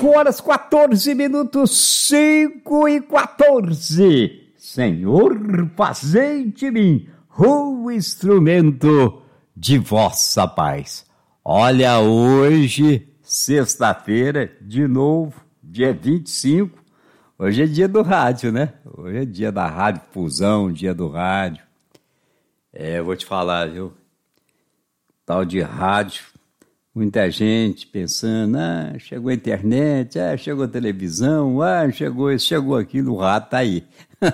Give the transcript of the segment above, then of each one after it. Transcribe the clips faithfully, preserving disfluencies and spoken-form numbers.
cinco horas, quatorze minutos, cinco e quatorze. Senhor, fazei de mim o instrumento de vossa paz. Olha, hoje, sexta-feira, de novo, dia vinte e cinco. Hoje é dia do rádio, né? Hoje é dia da Rádio Fusão, dia do rádio. É, eu vou te falar, viu? Tal de rádio, muita gente pensando, ah, chegou a internet, ah, chegou a televisão, ah, chegou isso, chegou aquilo, o rádio tá aí.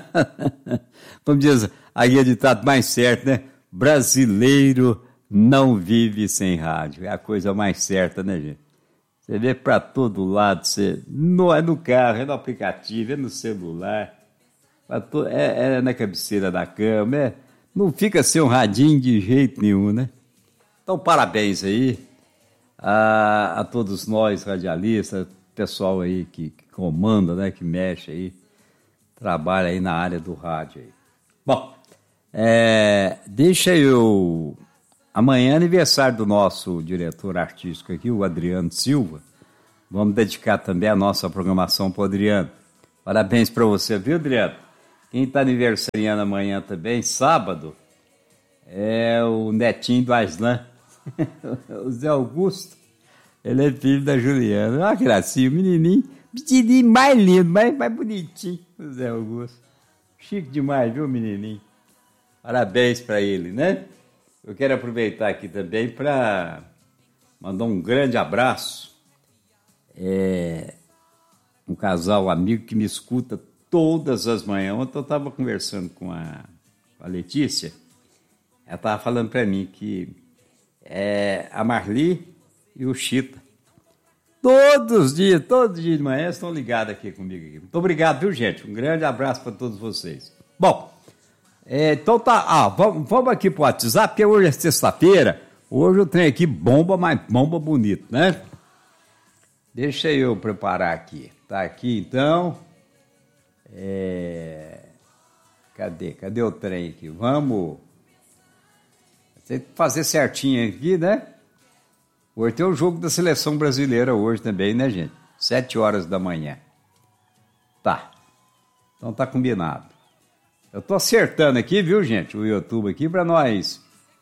Vamos dizer, aí é ditado mais certo, né? Brasileiro não vive sem rádio. É a coisa mais certa, né, gente? Você vê para todo lado, você, no, é no carro, é no aplicativo, é no celular, to, é, é na cabeceira da cama, é, não fica sem um radinho de jeito nenhum, né? Então, parabéns aí a, a todos nós, radialistas, pessoal aí que, que comanda, né, que mexe aí, trabalha aí na área do rádio aí. Bom, é, deixa eu... Amanhã é aniversário do nosso diretor artístico aqui, o Adriano Silva. Vamos dedicar também a nossa programação para o Adriano. Parabéns para você, viu, Adriano? Quem está aniversariando amanhã também, sábado, é o netinho do Aslan, o Zé Augusto. Ele é filho da Juliana. Olha que gracinha, o menininho, menininho mais lindo, mais, mais bonitinho, o Zé Augusto. Chique demais, viu, menininho? Parabéns para ele, né? Eu quero aproveitar aqui também para mandar um grande abraço. É, um casal amigo que me escuta todas as manhãs. Ontem eu estava conversando com a, com a Letícia. Ela estava falando para mim que é, a Marli e o Chita, todos os dias, todos os dias de manhã, estão ligados aqui comigo. Aqui. Muito obrigado, viu, gente? Um grande abraço para todos vocês. Bom... É, então tá, ah, vamos, vamos aqui pro WhatsApp, porque hoje é sexta-feira, hoje eu tenho aqui bomba, mas bomba bonita, né? Deixa eu preparar aqui, tá aqui então, é... cadê, cadê o trem aqui? Vamos, tem que fazer certinho aqui, né? Hoje tem o jogo da seleção brasileira hoje também, né, gente? Sete horas da manhã. Tá, então tá combinado. Eu tô acertando aqui, viu, gente, o YouTube aqui para nós,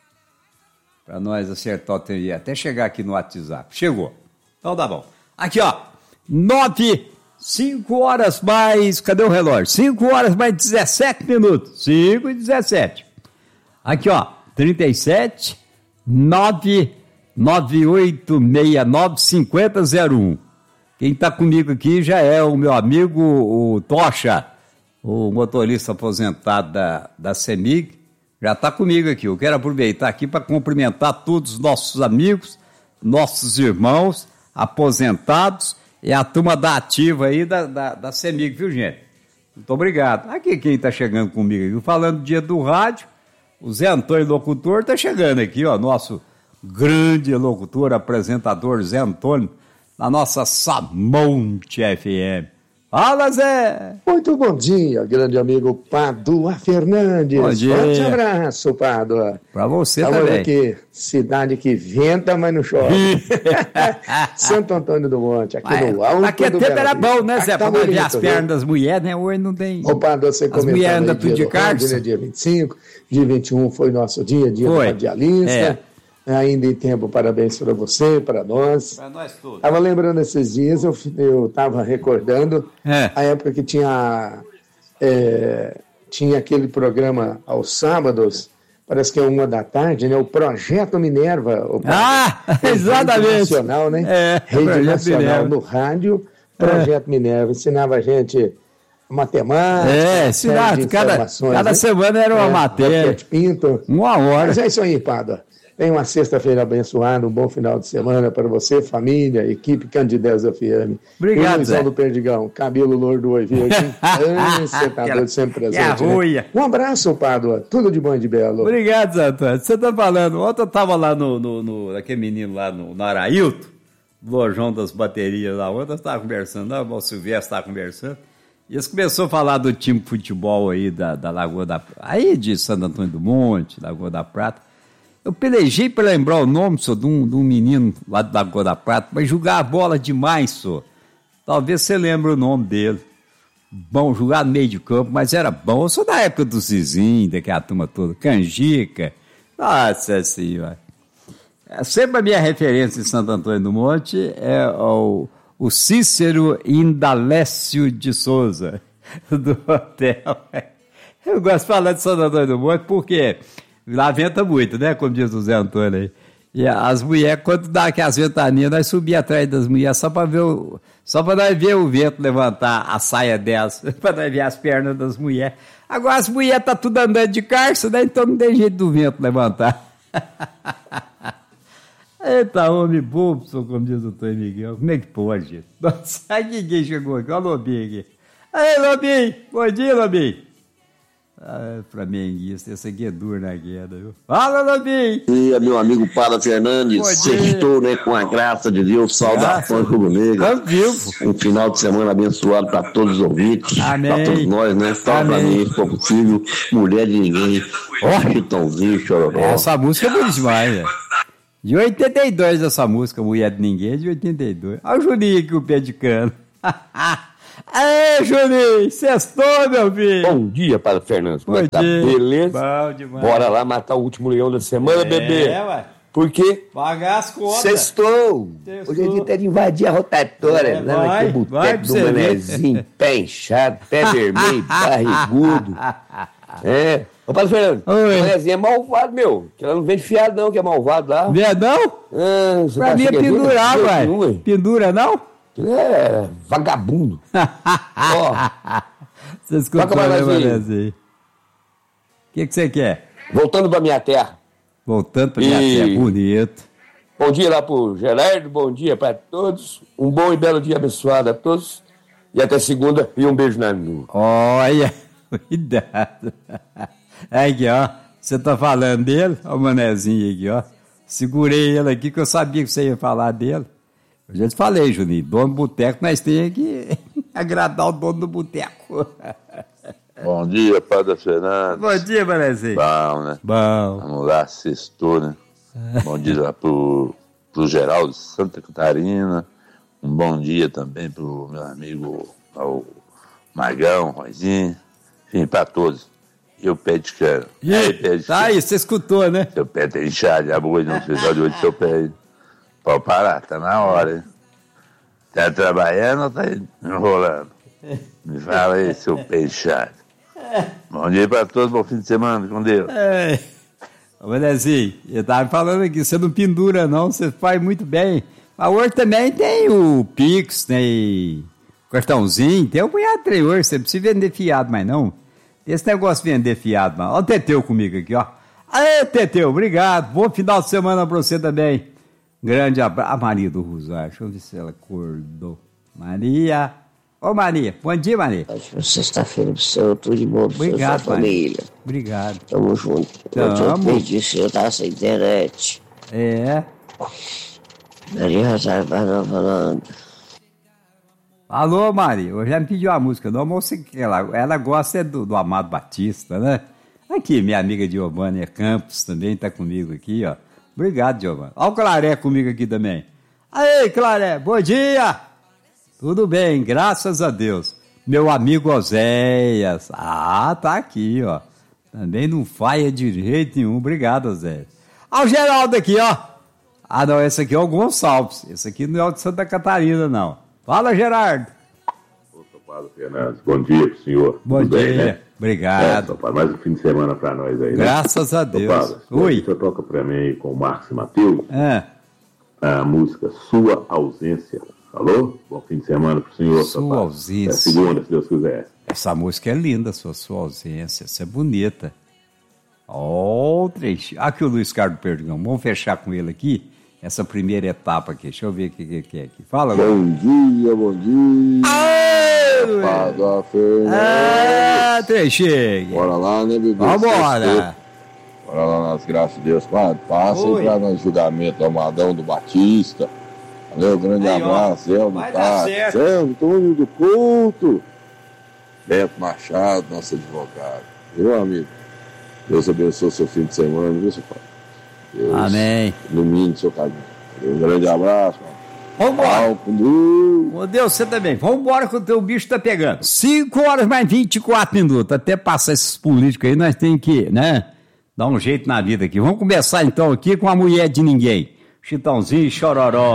para nós acertar o tempo, até chegar aqui no WhatsApp. Chegou. Então tá bom. Aqui, ó, nove, cinco horas mais, cadê o relógio? Cinco horas mais dezessete minutos. Cinco e dezessete. Aqui, ó, trinta e sete, nove, nove oito seis nove, cinco zero zero um. Quem tá comigo aqui já é o meu amigo, o Tocha, o motorista aposentado da, da CEMIG, já está comigo aqui. Eu quero aproveitar aqui para cumprimentar todos os nossos amigos, nossos irmãos aposentados e a turma da ativa aí da, da, da CEMIG, viu, gente? Muito obrigado. Aqui quem está chegando comigo aqui, falando do dia do rádio, o Zé Antônio Locutor está chegando aqui, ó, nosso grande locutor, apresentador Zé Antônio, na nossa Samonte F M. Fala, Zé! Muito bom dia, grande amigo Padua Fernandes. Bom dia. Forte abraço, Padua. Pra você Estamos também. aqui, cidade que venta, mas não chove. Santo Antônio do Monte, aqui Mas, no alto aqui do tempo era Bela bom, né, Vista. Zé? Tá Pra ver bonito, as pernas viu? das mulheres, né? Hoje não tem... Ô, Padua, você as comentou mulheres andam aí, tudo de dia do rádio, carro. né, dia vinte e cinco, dia vinte e um foi nosso dia, dia Foi. do radialista. É. Ainda em tempo, parabéns para você, para nós. Pra nós todos. Estava lembrando esses dias, eu estava recordando É. a época que tinha, é, tinha aquele programa aos sábados, parece que é uma da tarde, né? O Projeto Minerva. O Ah, exatamente. Rede Nacional, né? É, Rede Projeto Nacional Minerva. no rádio, Projeto Minerva. Ensinava a gente matemática, É, uma série ensinava, de cada, informações, cada né? semana era uma É, matéria. Roquete Pinto. Uma hora. Mas é isso aí, Pada. Tenha uma sexta-feira abençoada, um bom final de semana para você, família, equipe Candidez F M. Obrigado, E o Luizão Zé. do Perdigão, cabelo louro do Oi Verde. Você tá doido, sempre Que presente, arruia. né? Um abraço, Pádua. Tudo de bom e de belo. Obrigado, Zé Antônio. Você tá falando, ontem eu tava lá no, no, no aquele menino lá no, no Arailto, do lojão das baterias lá, ontem eu estava conversando, lá, o Silvestre estava conversando, e eles começaram a falar do time de futebol aí da, da Lagoa da Prata, aí de Santo Antônio do Monte, Lagoa da Prata. Eu pelejei para lembrar o nome, só, de um, de um menino lá da Lagoa da Prata, mas jogar a bola demais, só. Talvez você lembre o nome dele. Bom, jogar no meio de campo, mas era bom. Eu sou da época do Zizinho, daquela turma toda. Canjica. Nossa Senhora. É, sempre a minha referência em Santo Antônio do Monte é o, o Cícero Indalécio de Souza, do hotel. Eu gosto de falar de Santo Antônio do Monte porque lá venta muito, né? Como diz o Zé Antônio aí. E as mulheres, quando dá aquelas ventanias, nós subíamos atrás das mulheres só para ver o, só para nós ver o vento levantar a saia delas, para nós ver as pernas das mulheres. Agora as mulheres estão tá tudo andando de carça, né? Então não tem jeito do vento levantar. Eita, homem bobo, como diz o Antônio Miguel. Como é que pode? Nossa, ninguém chegou aqui. Olha o Lobinho aqui. Aí, Lobinho. Bom dia, Lobinho. Ah, flamenguista, esse aqui é duro na guerra, viu? Fala, Lobinho! Bom dia, meu amigo Para Fernandes. Sextou, né? Com a graça de Deus, saudações rubro-negra. Um final de semana abençoado para todos os ouvintes. Amém. Para todos nós, né? Fala pra mim, se for possível, mulher de ninguém. Ó, Chitãozinho, Chororó. Essa música é boa demais, velho. De oitenta e dois essa música, Mulher de Ninguém, é de oitenta e dois. Olha o Juninho aqui, o pé de cano. Aê, Juninho, sextou, meu filho. Bom dia, Padre Fernandes. Como Bom é que tá? dia. Beleza? Bom demais. Bora lá matar o último leão da semana, É, bebê. ué. Por quê? Pagar as contas. Sextou. Sextou. Hoje é dia até de invadir a rotatória. É, lá vai, naquele vai boteco pra do você ver. manezinho, pé inchado, pé vermelho, barrigudo. É. Ô, Padre Fernando, Oi. o manezinho é malvado, meu. Que ela não vende fiado, não, que é malvado lá. Vê não? Ah, você Pra tá mim é achando que pendurar, doido? ué. Nenhum, ué. Pendura, não? É, vagabundo. Ó, Você escutou, Toca mais né, aí. Manezinho? O que que você quer? voltando pra minha terra. Voltando pra minha E- terra, bonito. Bom dia lá pro Gerardo, bom dia para todos. Um bom e belo dia abençoado a todos. E até segunda, e um beijo na nuca. Olha, cuidado. Aqui, ó. Você tá falando dele? Ó o manezinho aqui, ó. Segurei ele aqui que eu sabia que você ia falar dele. Eu já te falei, Juninho, dono do boteco, nós temos que agradar o dono do boteco. Bom dia, Padre Fernandes. Bom dia, manezinho. Bom, né? Bom. Vamos lá, sextou, né? Bom dia lá pro, pro Geraldo de Santa Catarina. Um bom dia também pro meu amigo ao Magão, Roizinho. Enfim, pra todos. E o pé de cana. E Aí, aí, pé de tá cana. aí, você escutou, né? Seu pé tá inchado, já boi no final de hoje, seu pé aí. Pode parar, tá na hora, hein? Tá trabalhando ou tá enrolando? Me fala aí, seu pé inchado. Bom dia pra todos, bom fim de semana, com Deus. É. Ô, Manezinho, eu tava falando aqui, você não pendura não, você faz muito bem. Mas hoje também tem o Pix, tem cartãozinho, tem o punhado de trem hoje, você não precisa vender fiado mais não. Esse negócio de vender fiado, mano. Olha o Teteu comigo aqui, ó. Aê, Teteu, obrigado. Bom final de semana pra você também. Grande abraço. A Maria do Rosário, deixa eu ver se ela acordou. Maria. Ô, Maria. Bom dia, Maria. Ótima sexta-feira pro senhor, tudo de bom pro senhor e sua Obrigado, Maria. família. Obrigado. Tamo junto. Eu Tamo. tô perdido, o senhor tá sem internet. É. Maria Rosário Barão falando. Alô, Maria. Eu já me pediu a música, não, mas você que ela, ela gosta é do, do Amado Batista, né? Aqui, minha amiga Giovânia Campos também tá comigo aqui, ó. Obrigado, Giovânia. Olha o Claré comigo aqui também. Aí, Claré, bom dia! Tudo bem, graças a Deus. Meu amigo Oséias. Ah, tá aqui, ó. Também não falha de jeito nenhum. Obrigado, Oséias. Olha o Geraldo aqui, ó. Ah, não, esse aqui é o Gonçalves. Esse aqui não é o de Santa Catarina, não. Fala, Gerardo. Opa, Padre Fernandes, bom dia pro senhor. Bom Tudo dia. bem, né? Obrigado. É, Padre, mais um fim de semana pra nós aí, né? Graças a Ô, Deus. Padre, Oi. Você toca pra mim aí com o Marcos e Matheus É. a música Sua Ausência. Falou? Bom fim de semana pro senhor. Sua papai. ausência. É segunda, se Deus quiser. Essa música é linda, sua, sua ausência. Essa é bonita. Ó, trecho. Aqui o Luiz Carlos Perdigão. Vamos fechar com ele aqui. Essa primeira etapa aqui. Deixa eu ver o que que que é aqui. Fala, Luiz. Bom dia, bom dia. Aê, Luiz. Padre Fernandes. Ah, trechinho. Bora lá, né, bebê? Vambora. Bora lá nas graças de Deus, Padre. Passem Oi. pra nós julgamento do Amadão do Batista. Valeu, grande Aí, ó. abraço. Elmo, Vai dar certo. Selmo, Túlio do Couto. Beto Machado, nosso advogado. Meu amigo, Deus abençoe o seu fim de semana, viu, seu pai? Deus Amém. ilumine o seu caminho. Um grande abraço, mano. Vambora. Ô Deus, você também. Vambora que o teu bicho tá pegando. cinco horas mais vinte e quatro minutos. Até passar esses políticos aí, nós temos que, né, dar um jeito na vida aqui. Vamos começar então aqui com a mulher de ninguém. Chitãozinho e Chororó.